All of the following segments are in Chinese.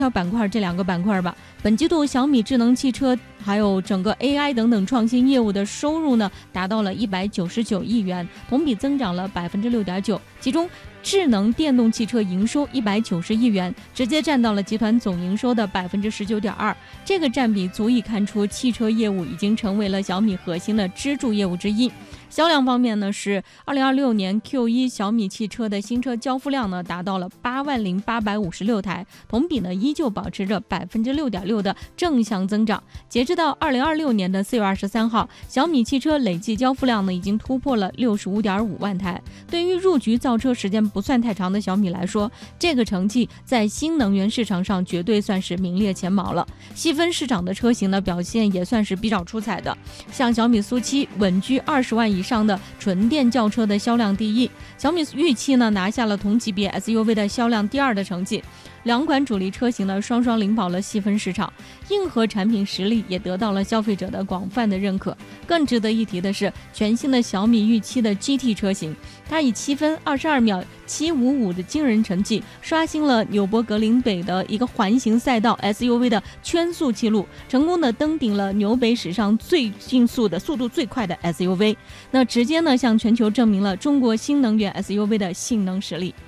板块这2个板块吧。本季度小米智能汽车还有整个 AI 等等创新业务的收入呢，达到了199亿元，同比增长了6.9%，其中智能电动汽车营收190亿元，直接占到了集团总营收的19.2%。这个占比足以看出汽车业务已经成为了小米核心的支柱业务之一。销量方面呢，是2026年 Q1 小米汽车的新车交付量呢达到了80856台，同比呢依旧保持着6.6%的正向增长。截至到2026年的4月23号，小米汽车累计交付量呢已经突破了65.5万台。对于入局造车时间不算太长的小米来说，这个成绩在新能源市场上绝对算是名列前茅了。细分市场的车型呢表现也算是比较出彩的，像小米苏7稳居20万以上的纯电轿车的销量第一，小米御7呢拿下了同级别 SUV 的销量第2的成绩。2款主力车型呢双双领跑了细分市场，硬核产品实力也得到了消费者的广泛的认可。更值得一提的是，全新的小米御7的 GT 车型，它以7分22秒755的惊人成绩，刷新了纽博格林北的一个环形赛道 SUV 的圈速记录，成功的登顶了纽北史上最迅速的速度最快的 SUV， 那直接呢向全球证明了中国新能源 SUV 的性能实力。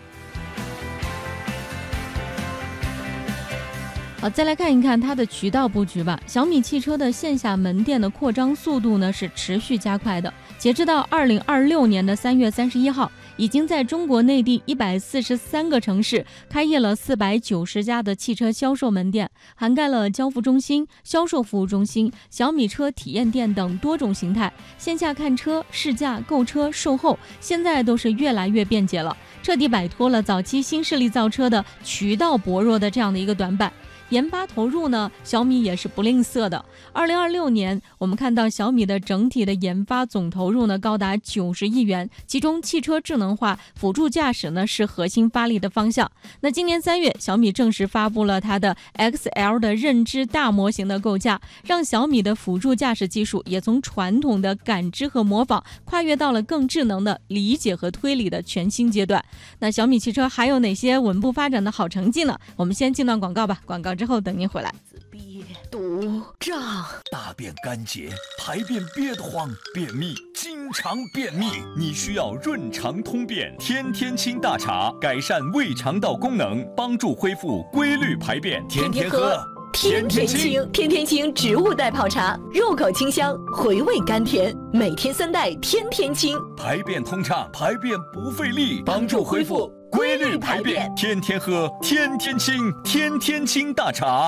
好，再来看一看它的渠道布局吧。小米汽车的线下门店的扩张速度呢是持续加快的。截至到2026年的3月31号，已经在中国内地143个城市开业了490家的汽车销售门店，涵盖了交付中心、销售服务中心、小米车体验店等多种形态。线下看车、试驾、购车、售后，现在都是越来越便捷了，彻底摆脱了早期新势力造车的渠道薄弱的这样的一个短板。研发投入呢，小米也是不吝啬的。2026年，我们看到小米的整体的研发总投入呢高达90亿元，其中汽车智能化、辅助驾驶呢是核心发力的方向。那今年3月，小米正式发布了它的 XL 的认知大模型的构架，让小米的辅助驾驶技术也从传统的感知和模仿，跨越到了更智能的理解和推理的全新阶段。那小米汽车还有哪些稳步发展的好成绩呢？我们先进段广告吧，广告之后等您回来。 憋肚胀， 大便干结，排便憋得慌，便秘，经常便秘，你需要润肠通便天天清大茶，改善胃肠道功能，帮助恢复规律排便，天天喝。 天天清，天天清植物代泡茶，入口清香，回味甘甜，每天3袋，天天清， 排便通畅，排便不费力，帮助恢复规律排便，天天喝，天天清，天天清大茶。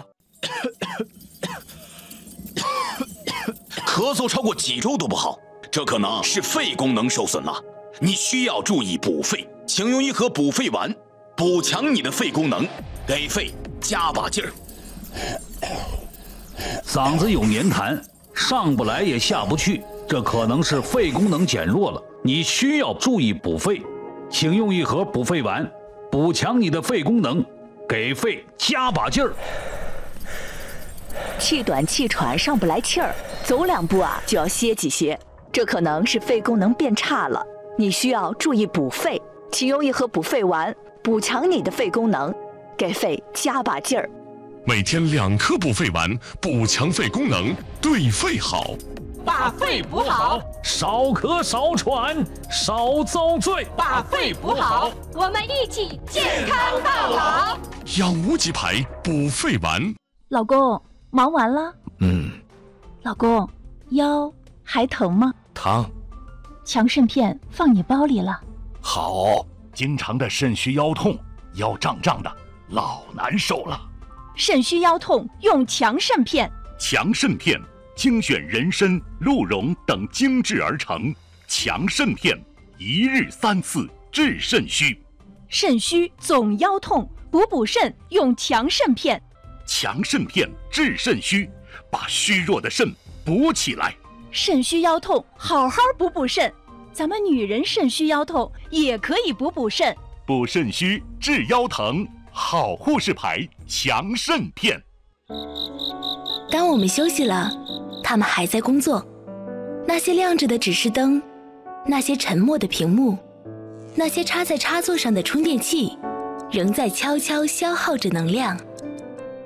咳嗽超过几周都不好，这可能是肺功能受损了，你需要注意补肺，请用一盒补肺丸，补强你的肺功能，给肺加把劲儿。 嗓子有黏痰，上不来也下不去，这可能是肺功能减弱了，你需要注意补肺，请用一盒补肺丸，补强你的肺功能，给肺加把劲儿。 气短气喘上不来气儿，走2步啊就要歇几歇，这可能是肺功能变差了，你需要注意补肺，请用一盒补肺丸，补强你的肺功能，给肺加把劲儿。 每天2颗补肺丸，补强肺功能，对肺好。 把肺补好， 少咳少喘少遭罪。 把肺补好，我们一起健康到老。 养无极牌补肺丸。 老公，忙完了？老公，腰还疼吗？ 疼。 强肾片放你包里了。 好，经常的肾虚腰痛，腰胀胀的，老难受了。 肾虚腰痛用强肾片。 强肾片精选人参、鹿茸等精制而成，强肾片1日3次治肾虚。 肾虚总腰痛，补肾用强肾片。 强肾片治肾虚，把虚弱的肾补起来。 肾虚腰痛好好补肾，咱们女人肾虚腰痛也可以补肾。 补肾虚治腰疼，好护士牌强肾片。 当我们休息了，他们还在工作。那些亮着的指示灯，那些沉默的屏幕，那些插在插座上的充电器，仍在悄悄消耗着能量。